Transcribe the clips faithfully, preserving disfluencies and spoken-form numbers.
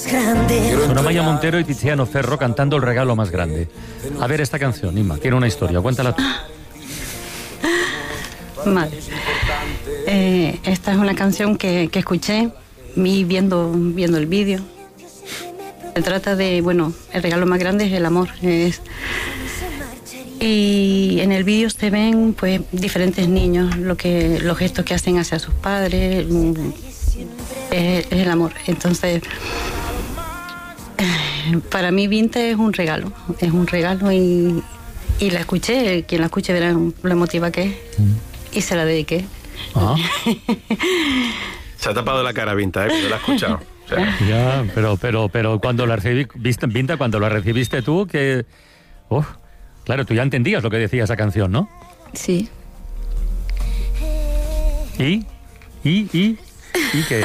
grande. Son Amaya Montero y Tiziano Ferro cantando El regalo más grande. A ver esta canción, Inma, tiene una historia, cuéntala tú. Vale. Eh, esta es una canción que, que escuché vi viendo, viendo el vídeo. Se trata de, bueno, el regalo más grande es el amor. Es, y en el vídeo se ven pues diferentes niños, lo que, los gestos que hacen hacia sus padres, es, es el amor. Entonces, para mí Vinta es un regalo, es un regalo y, y la escuché, quien la escuche verá lo emotiva que es, mm. y se la dediqué. Ah. Se ha tapado la cara Vinta, ¿eh? Yo la he escuchado. O sea. Ya, pero, pero, pero cuando la recibiste, Vinta, cuando la recibiste tú, que... Oh, claro, tú ya entendías lo que decía esa canción, ¿no? Sí. ¿Y? ¿Y? ¿Y? ¿Y qué?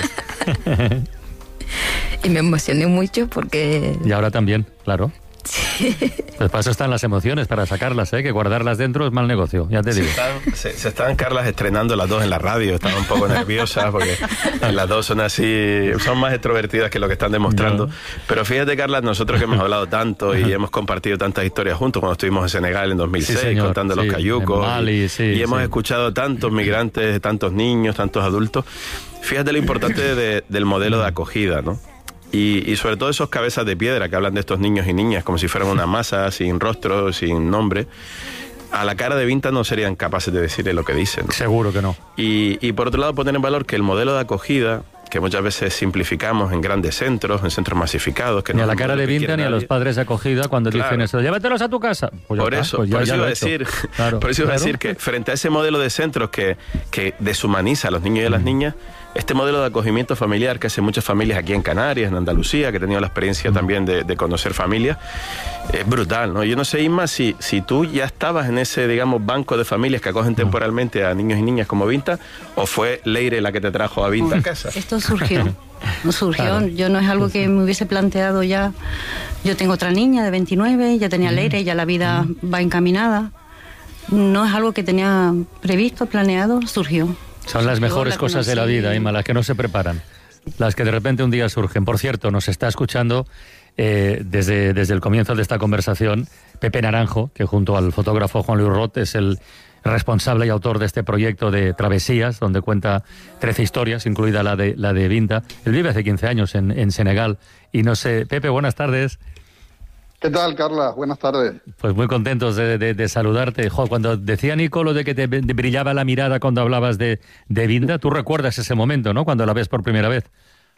Y me emocioné mucho porque... Y ahora también, claro. Sí. Pues para eso están las emociones, para sacarlas, ¿eh? Que guardarlas dentro es mal negocio, ya te digo. Se están, se, se están Carlas estrenando las dos en la radio, están un poco nerviosas porque las dos son así, son más extrovertidas que lo que están demostrando. No. Pero fíjate, Carlas, nosotros que hemos hablado tanto y hemos compartido tantas historias juntos cuando estuvimos en Senegal en dos mil seis, sí, contando sí, los cayucos, Mali, sí, y, y hemos sí. escuchado tantos migrantes, tantos niños, tantos adultos. Fíjate lo importante de, del modelo de acogida, ¿no? Y, y sobre todo esos cabezas de piedra que hablan de estos niños y niñas como si fueran una masa, sin rostro, sin nombre. A la cara de Vinta no serían capaces de decirle lo que dicen, ¿no? Seguro que no. Y, y por otro lado poner en valor que el modelo de acogida, que muchas veces simplificamos en grandes centros, en centros masificados... Que ni no a la cara de Vinta ni a los padres de acogida cuando claro. dicen eso, llévatelos a tu casa. Pues por, está, eso, pues ya, por eso ya iba a decir, claro, por eso iba claro. a decir que frente a ese modelo de centros que, que deshumaniza a los niños y a las niñas, este modelo de acogimiento familiar que hacen muchas familias aquí en Canarias, en Andalucía, que he tenido la experiencia mm. también de, de conocer familias, es brutal, ¿no? Yo no sé, Inma, si, si tú ya estabas en ese, digamos, banco de familias que acogen temporalmente a niños y niñas como Vinta, o fue Leire la que te trajo a Vinta a casa. Esto surgió, surgió, claro. Yo no es algo que me hubiese planteado ya. Yo tengo otra niña de veintinueve, ya tenía mm. Leire, ya la vida mm. va encaminada. No es algo que tenía previsto, planeado, surgió. Son las mejores cosas de la vida, Inma, las que no se preparan, las que de repente un día surgen. Por cierto, nos está escuchando eh, desde, desde el comienzo de esta conversación Pepe Naranjo, que junto al fotógrafo Juan Luis Rot es el responsable y autor de este proyecto de Travesías, donde cuenta trece historias, incluida la de, la de Vinta. Él vive hace quince años en, en Senegal. Y no sé, Pepe, buenas tardes. ¿Qué tal, Carla? Buenas tardes. Pues muy contentos de, de, de saludarte. Jo, cuando decía Nico lo de que te brillaba la mirada cuando hablabas de, de Vinta, tú recuerdas ese momento, ¿no? Cuando la ves por primera vez.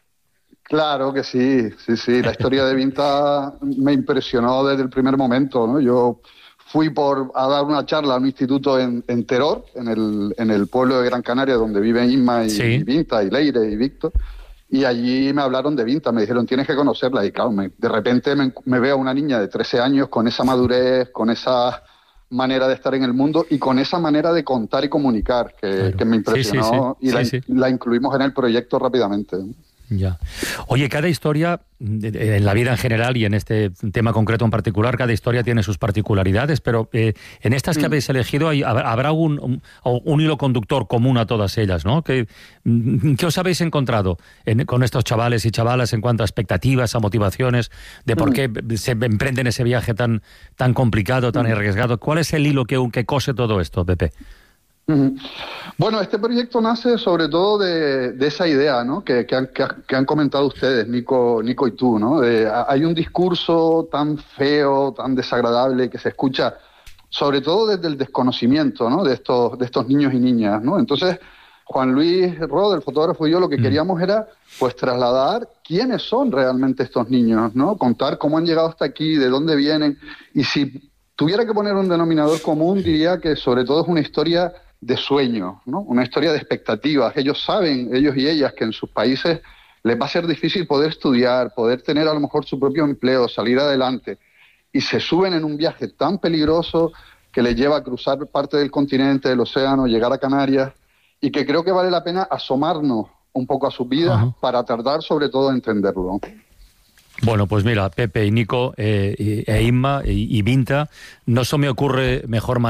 Claro que sí, sí, sí. La historia de Vinta me impresionó desde el primer momento, ¿no? Yo fui por a dar una charla a un instituto en, en Teror, en el, en el pueblo de Gran Canaria, donde viven Inma y, sí. y Vinta, y Leire y Víctor. Y allí me hablaron de Vinta, me dijeron, tienes que conocerla. Y claro, me, de repente me, me veo a una niña de trece años con esa madurez, con esa manera de estar en el mundo y con esa manera de contar y comunicar que, claro. que me impresionó. Sí, sí, sí. Y sí, la, sí. la incluimos en el proyecto rápidamente. Ya. Oye, cada historia, en la vida en general y en este tema concreto en particular, cada historia tiene sus particularidades, pero eh, en estas que mm. habéis elegido hay, habrá un, un, un hilo conductor común a todas ellas, ¿no? ¿Qué, qué os habéis encontrado en, con estos chavales y chavalas en cuanto a expectativas, a motivaciones, de por qué mm. se emprenden ese viaje tan, tan complicado, tan mm. arriesgado? ¿Cuál es el hilo que, que cose todo esto, Pepe? Uh-huh. Bueno, este proyecto nace sobre todo de, de esa idea, ¿no? que, que, han, que, que han comentado ustedes, Nico, Nico y tú, ¿no? De, hay un discurso tan feo, tan desagradable que se escucha, sobre todo desde el desconocimiento, ¿no? de estos, de estos niños y niñas, ¿no? Entonces, Juan Luis Rod, el fotógrafo, y yo lo que queríamos era pues trasladar quiénes son realmente estos niños, ¿no? Contar cómo han llegado hasta aquí, de dónde vienen, y si tuviera que poner un denominador común, diría que sobre todo es una historia de sueño, ¿no? Una historia de expectativas. Ellos saben, ellos y ellas, que en sus países les va a ser difícil poder estudiar, poder tener a lo mejor su propio empleo, salir adelante, y se suben en un viaje tan peligroso que les lleva a cruzar parte del continente, del océano, llegar a Canarias, y que creo que vale la pena asomarnos un poco a sus vidas uh-huh. para tratar sobre todo de entenderlo. Bueno, pues mira, Pepe y Nico, eh, e Inma y, y Vinta, no se me ocurre mejor manera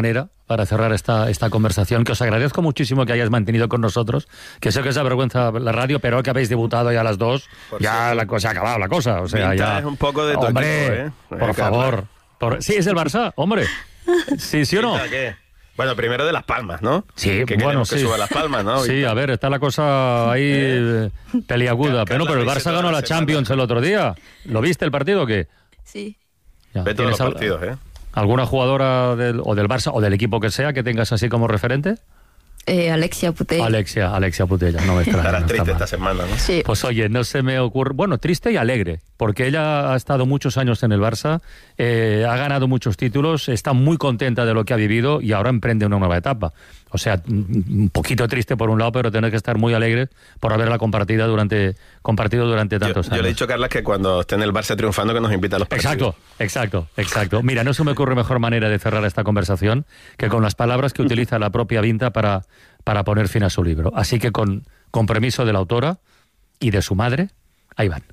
para cerrar esta, esta conversación, que os agradezco muchísimo que hayáis mantenido con nosotros, que sé que es vergüenza la radio, pero que habéis debutado ya a las dos, por ya la cosa, se ha acabado la cosa. O sea, ya es un poco de tu hombre, equipo, ¿eh? Por favor. Por... Sí, es del Barça, hombre. Sí, sí o no. ¿Qué? Bueno, primero de Las Palmas, ¿no? Sí, que bueno, queremos sí. que suba Las Palmas, ¿no? Sí, a ver, está la cosa ahí eh, peliaguda. Pero no, pero el Barça ganó la Champions el otro día. ¿Lo viste el partido o qué? Sí. Ya, Ve todos los al... partidos, ¿eh? ¿Alguna jugadora del, o del Barça o del equipo que sea que tengas así como referente? Eh, Alexia Putella. Alexia, Alexia Putella, no me extraña. Estarás no triste está esta semana, ¿no? Sí. Pues oye, no se me ocurre... Bueno, triste y alegre, porque ella ha estado muchos años en el Barça, eh, ha ganado muchos títulos, está muy contenta de lo que ha vivido y ahora emprende una nueva etapa. O sea, un poquito triste por un lado, pero tener que estar muy alegre por haberla compartida durante, compartido durante tantos yo, años. Yo le he dicho a Carlas que cuando esté en el Barça triunfando que nos invita a los partidos. Exacto, exacto, exacto. Mira, no se me ocurre mejor manera de cerrar esta conversación que con las palabras que utiliza la propia Vinta para, para poner fin a su libro. Así que con, con permiso de la autora y de su madre, ahí van.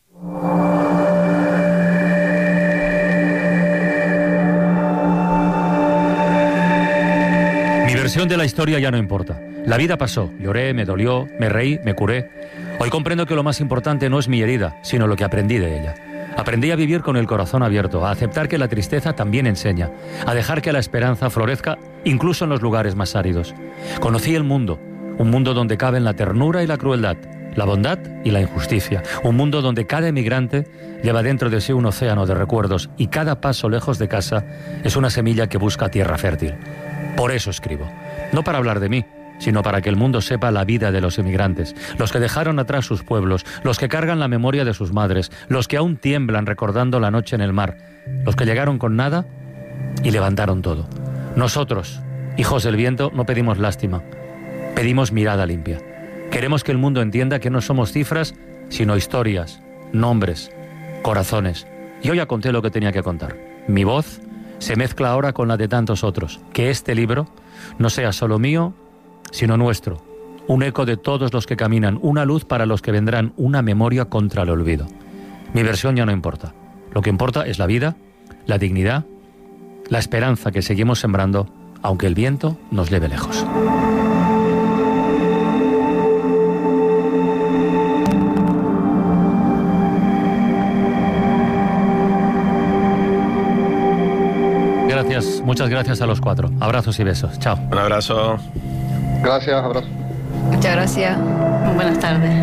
Mi versión de la historia ya no importa. La vida pasó, lloré, me dolió, me reí, me curé. Hoy comprendo que lo más importante no es mi herida, sino lo que aprendí de ella. Aprendí a vivir con el corazón abierto, a aceptar que la tristeza también enseña, a dejar que la esperanza florezca incluso en los lugares más áridos. Conocí el mundo, un mundo donde caben la ternura y la crueldad, la bondad y la injusticia, un mundo donde cada emigrante lleva dentro de sí un océano de recuerdos y cada paso lejos de casa es una semilla que busca tierra fértil. Por eso escribo, no para hablar de mí, sino para que el mundo sepa la vida de los emigrantes, los que dejaron atrás sus pueblos, los que cargan la memoria de sus madres, los que aún tiemblan recordando la noche en el mar, los que llegaron con nada y levantaron todo. Nosotros, hijos del viento, no pedimos lástima, pedimos mirada limpia. Queremos que el mundo entienda que no somos cifras, sino historias, nombres, corazones. Yo ya conté lo que tenía que contar. Mi voz se mezcla ahora con la de tantos otros. Que este libro no sea solo mío, sino nuestro. Un eco de todos los que caminan, una luz para los que vendrán, una memoria contra el olvido. Mi versión ya no importa. Lo que importa es la vida, la dignidad, la esperanza que seguimos sembrando, aunque el viento nos lleve lejos. Gracias, muchas gracias a los cuatro. Abrazos y besos. Chao. Un abrazo. Gracias, abrazo. Muchas gracias. Buenas tardes.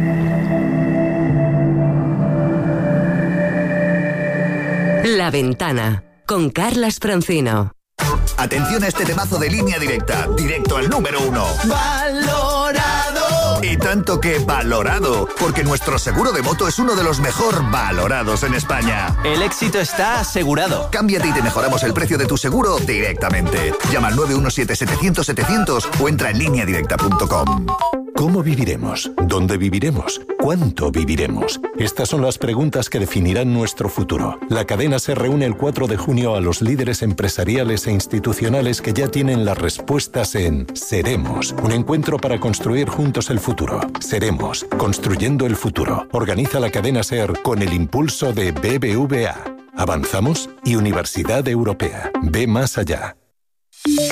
La Ventana, con Carlas Francino. Atención a este temazo de Línea Directa, directo al número uno. ¡Valorado! Y tanto que valorado, porque nuestro seguro de moto es uno de los mejor valorados en España. El éxito está asegurado. Cámbiate y te mejoramos el precio de tu seguro directamente. Llama al nueve uno siete setecientos setecientos o entra en línea directa punto com. ¿Cómo viviremos? ¿Dónde viviremos? ¿Cuánto viviremos? Estas son las preguntas que definirán nuestro futuro. La cadena se reúne el cuatro de junio a los líderes empresariales e institucionales que ya tienen las respuestas en Seremos, un encuentro para construir juntos el futuro. Seremos, construyendo el futuro. Organiza la cadena SER con el impulso de B B V A. Avanzamos y Universidad Europea. Ve más allá.